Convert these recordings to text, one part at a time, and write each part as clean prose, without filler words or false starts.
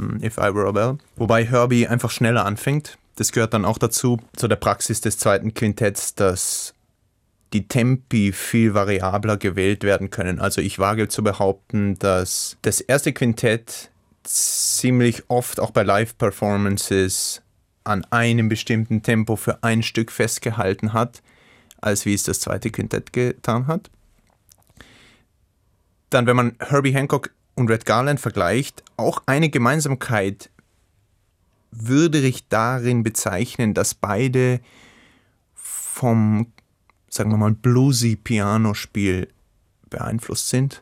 If I Were a Bell. Wobei Herbie einfach schneller anfängt. Das gehört dann auch dazu, zu der Praxis des zweiten Quintetts, dass die Tempi viel variabler gewählt werden können. Also ich wage zu behaupten, dass das erste Quintett ziemlich oft auch bei Live-Performances an einem bestimmten Tempo für ein Stück festgehalten hat, als wie es das zweite Quintett getan hat. Dann, wenn man Herbie Hancock und Red Garland vergleicht, auch eine Gemeinsamkeit würde ich darin bezeichnen, dass beide vom, sagen wir mal, bluesy Pianospiel beeinflusst sind.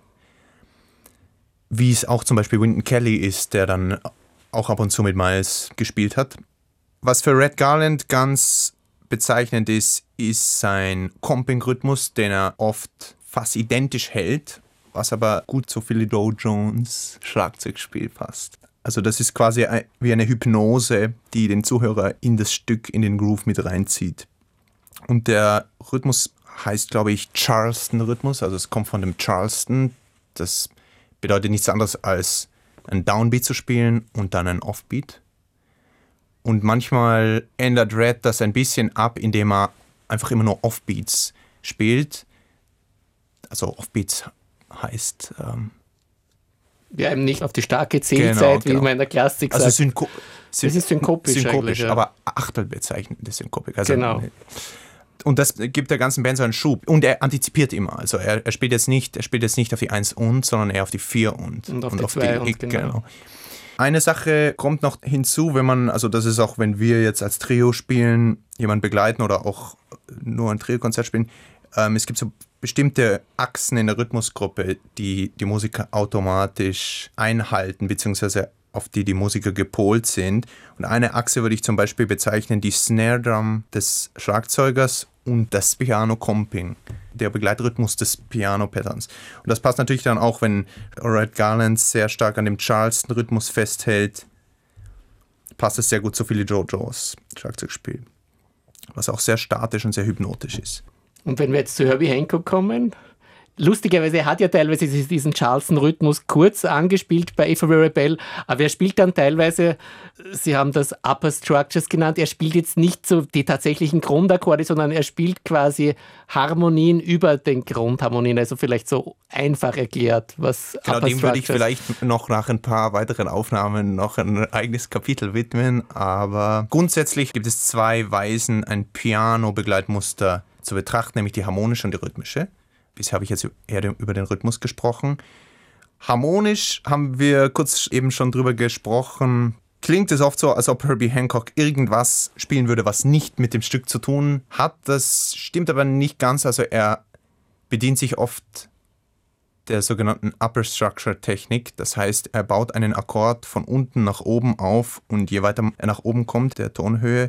Wie es auch zum Beispiel Wynton Kelly ist, der dann auch ab und zu mit Miles gespielt hat. Was für Red Garland ganz bezeichnend ist, ist sein Comping-Rhythmus, den er oft fast identisch hält, was aber gut zu Philly Joe Jones Schlagzeugspiel passt. Also das ist quasi wie eine Hypnose, die den Zuhörer in das Stück, in den Groove mit reinzieht. Und der Rhythmus heißt, glaube ich, Charleston-Rhythmus, also es kommt von dem Charleston. Das bedeutet nichts anderes als ein Downbeat zu spielen und dann ein Offbeat. Und manchmal ändert Red das ein bisschen ab, indem er einfach immer nur Offbeats spielt. Also Offbeats heißt... ja, eben nicht auf die starke Zählzeit, wie man in der Klassik sagt. Also das ist synkopisch eigentlich. Ja. Aber Achtel bezeichnet das Synkopik. Also, genau. Und das gibt der ganzen Band so einen Schub. Und er antizipiert immer. Also er spielt jetzt nicht auf die 1 und, sondern eher auf die 4 und auf die 2 und, genau. Eine Sache kommt noch hinzu, wenn man, also das ist auch, wenn wir jetzt als Trio spielen, jemanden begleiten oder auch nur ein Trio-Konzert spielen, es gibt so bestimmte Achsen in der Rhythmusgruppe, die die Musiker automatisch einhalten, beziehungsweise auf die Musiker gepolt sind. Und eine Achse würde ich zum Beispiel bezeichnen, die Snare Drum des Schlagzeugers und das Piano-Comping, der Begleitrhythmus des Piano-Patterns. Und das passt natürlich dann auch, wenn Red Garland sehr stark an dem Charleston-Rhythmus festhält, passt es sehr gut zu Philly Joe Jones Schlagzeugspiel, was auch sehr statisch und sehr hypnotisch ist. Und wenn wir jetzt zu Herbie Hancock kommen, lustigerweise, er hat ja teilweise diesen Charleston-Rhythmus kurz angespielt bei If I Were a Bell, aber er spielt dann teilweise, Sie haben das Upper Structures genannt, er spielt jetzt nicht so die tatsächlichen Grundakkorde, sondern er spielt quasi Harmonien über den Grundharmonien, also vielleicht so einfach erklärt, was genau, Upper dem Structures... würde ich vielleicht noch nach ein paar weiteren Aufnahmen noch ein eigenes Kapitel widmen, aber grundsätzlich gibt es 2 Weisen, ein Piano-Begleitmuster zu betrachten, nämlich die harmonische und die rhythmische. Bisher habe ich jetzt eher über den Rhythmus gesprochen. Harmonisch haben wir kurz eben schon drüber gesprochen. Klingt es oft so, als ob Herbie Hancock irgendwas spielen würde, was nicht mit dem Stück zu tun hat. Das stimmt aber nicht ganz. Also er bedient sich oft der sogenannten Upper Structure Technik. Das heißt, er baut einen Akkord von unten nach oben auf und je weiter er nach oben kommt, der Tonhöhe,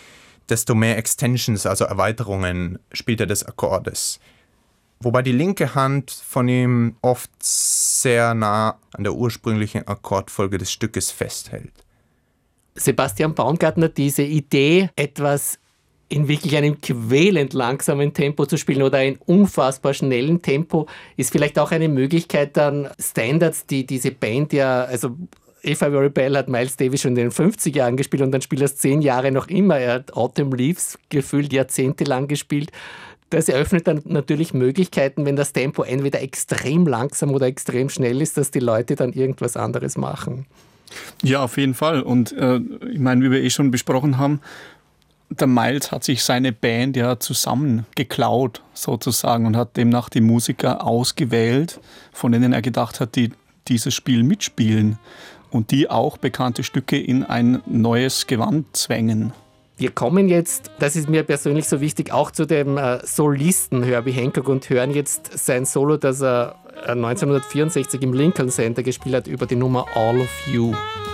desto mehr Extensions, also Erweiterungen, spielt er des Akkordes. Wobei die linke Hand von ihm oft sehr nah an der ursprünglichen Akkordfolge des Stückes festhält. Sebastian Baumgartner, diese Idee, etwas in wirklich einem quälend langsamen Tempo zu spielen oder in unfassbar schnellen Tempo, ist vielleicht auch eine Möglichkeit, dann Standards, die diese Band ja, also If I Were a Bell hat Miles Davis schon in den 50er Jahren gespielt und dann spielt er es 10 Jahre noch immer. Er hat Autumn Leaves gefühlt jahrzehntelang gespielt. Das eröffnet dann natürlich Möglichkeiten, wenn das Tempo entweder extrem langsam oder extrem schnell ist, dass die Leute dann irgendwas anderes machen. Ja, auf jeden Fall. Und ich meine, wie wir schon besprochen haben, der Miles hat sich seine Band ja zusammengeklaut sozusagen und hat demnach die Musiker ausgewählt, von denen er gedacht hat, die dieses Spiel mitspielen und die auch bekannte Stücke in ein neues Gewand zwängen. Wir kommen jetzt, das ist mir persönlich so wichtig, auch zu dem Solisten Herbie Hancock und hören jetzt sein Solo, das er 1964 im Lincoln Center gespielt hat, über die Nummer All of You.